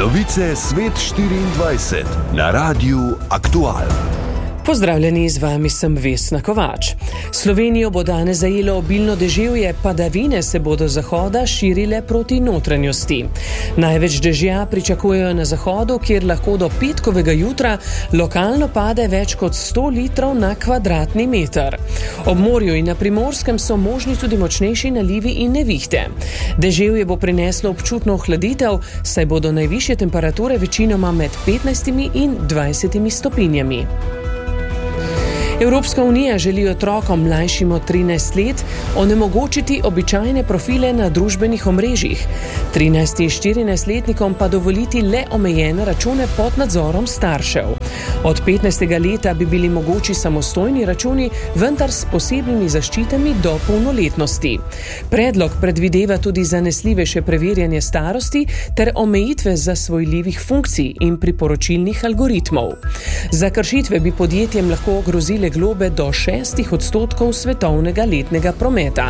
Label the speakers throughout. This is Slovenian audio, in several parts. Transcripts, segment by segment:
Speaker 1: Novice Svet 24 na Radiu Aktual.
Speaker 2: Pozdravljeni, z vami sem Vesna Kovač. Slovenijo bo danes zajelo obilno deževje, padavine se bodo z zahoda širile proti notranjosti. Največ dežja pričakujejo na zahodu, kjer lahko do petkovega jutra lokalno pade več kot 100 litrov na kvadratni meter. Ob morju in na Primorskem so možni tudi močnejši nalivi in nevihte. Deževje bo prineslo občutno ohladitev, saj bodo najvišje temperature večinoma med 15 in 20 stopinjami. Evropska unija želi otrokom mlajšim od 13 let onemogočiti običajne profile na družbenih omrežjih, 13 in 14-letnikom pa dovoliti le omejene račune pod nadzorom staršev. Od 15. leta bi bili mogoči samostojni računi, vendar s posebnimi zaščitami do polnoletnosti. Predlog predvideva tudi zanesljivejše preverjanje starosti ter omejitve zasvojljivih funkcij in priporočilnih algoritmov. Za kršitve bi podjetjem lahko grozile globe do 6% svetovnega letnega prometa.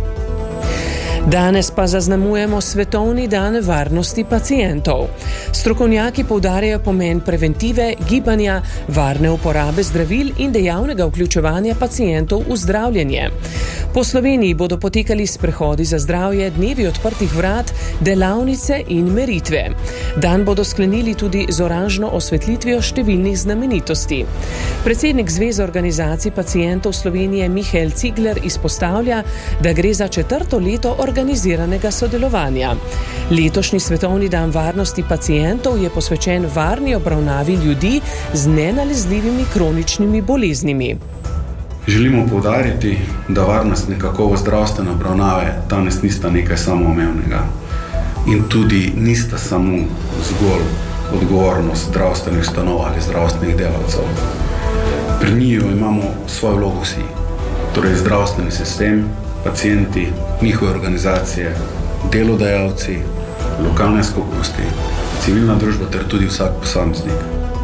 Speaker 2: Danes pa zaznamujemo Svetovni dan varnosti pacientov. Strokovnjaki poudarjajo pomen preventive, gibanja, varne uporabe zdravil in dejavnega vključevanja pacientov v zdravljenje. Po Sloveniji bodo potekali sprehodi za zdravje, dnevi odprtih vrat, delavnice in meritve. Dan bodo sklenili tudi z oranžno osvetlitvijo številnih znamenitosti. Predsednik Zveze organizacij pacientov Slovenije Mihael Cigler izpostavlja, da gre za 4. leto organiziranega sodelovanja. Letošnji Svetovni dan varnosti pacientov je posvečen varni obravnavi ljudi z nenalezljivimi kroničnimi boleznimi.
Speaker 3: Želimo poudariti, da varnost in kakovost zdravstvene obravnave danes nista nekaj samoumevnega in tudi nista samo zgolj odgovornost zdravstvenih ustanov ali zdravstvenih delavcev. Pri njiju imamo svojo vlogo vsi, torej zdravstveni sistem, pacienti, njihove organizacije, delodajalci, lokalne skupnosti, civilna družba ter tudi vsak posameznik.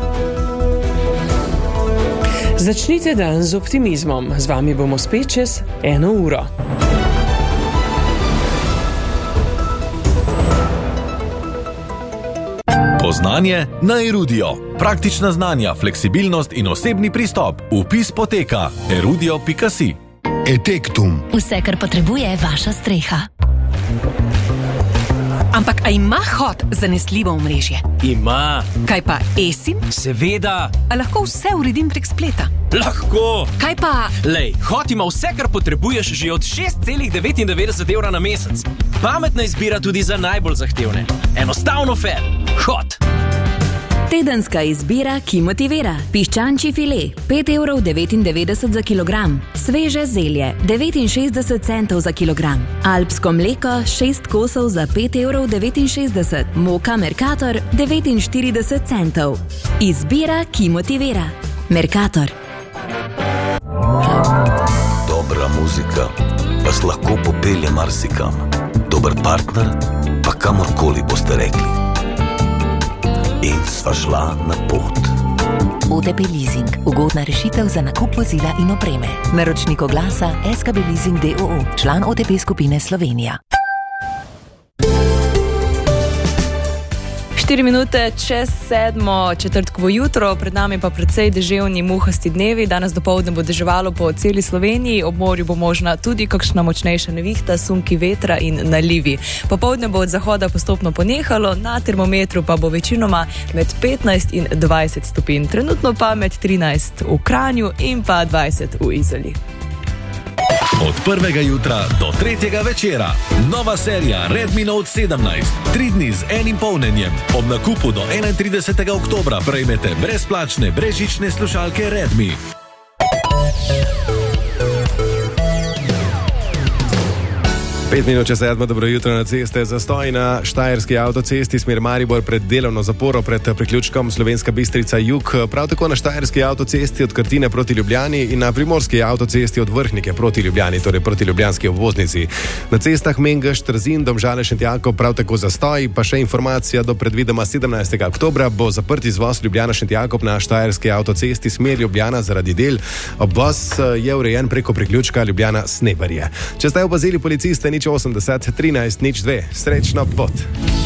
Speaker 2: Začnite dan z optimizmom. Z vami bomo spet čez 1 uro.
Speaker 4: Poznanje na Erudio. Praktična znanja, fleksibilnost in osebni pristop. Vpis poteka erudio.si.
Speaker 5: Etektum.
Speaker 6: Vse, kar potrebuje vaša streha.
Speaker 7: Ampak a ima Hot zanesljivo omrežje?
Speaker 8: Ima.
Speaker 7: Kaj pa eSIM?
Speaker 8: Seveda.
Speaker 7: A lahko vse uredim prek spleta?
Speaker 8: Lahko.
Speaker 7: Kaj pa...
Speaker 8: Lej, Hot ima vse, kar potrebuješ že od 6,99 evra na mesec. Pametna izbira tudi za najbolj zahtevne. Enostavno fair. Hot.
Speaker 6: Tedenska izbira, ki motivira. Piščančji file, 5,99 € za kilogram. Sveže zelje, 69 centov za kilogram. Alpsko mleko, 6 kosov za 5,69 €. Moka Mercator, 49 centov. Izbira, ki motivira. Mercator.
Speaker 9: Dobra muzika vas lahko popelje marsikam. Dober partner pa kamorkoli boste rekli. In sva šla na pot.
Speaker 10: OTP Leasing. Ugodna rešitev za nakup vozila in opreme. Naročnik oglasa SKB Leasing d.o.o. Član OTP skupine Slovenija.
Speaker 7: 4 minute čez 7. četrtkovo jutro, pred nami pa precej deževni muhasti dnevi. Danes dopoldne bo deževalo po celi Sloveniji, ob morju bo možna tudi kakšna močnejša nevihta, sunki vetra in nalivi. Popoldne bo od zahoda postopno ponehalo, na termometru pa bo večinoma med 15 in 20 stopinj. Trenutno pa med 13 v Kranju in pa 20 v Izoli.
Speaker 4: Od prvega jutra do tretjega večera. Nova serija Redmi Note 17. 3 dni z enim polnjenjem. Ob nakupu do 31. oktobra prejmete brezplačne brezžične slušalke Redmi.
Speaker 11: 5 minut čez 7, dobro jutro na ceste. Zastoj na štajerski avtocesti smer Maribor pred delovno zaporo pred priključkom Slovenska Bistrica jug. Prav tako na štajerski avtocesti od Krtine proti Ljubljani in na primorski avtocesti od Vrhnike proti Ljubljani, torej proti ljubljanski obvoznici. Na cestah Mengeš, Trzin, Domžale, Šentjakov prav tako zastoj, pa še informacija do predvidoma 17. oktobra bo zaprt izvoz Ljubljana Šentjakov na štajerski avtocesti smer Ljubljana zaradi del. Obvoz je urejen preko priključka Ljubljana Sneberje. Če ste opazili policiste, 80 13 02. Srečno pot.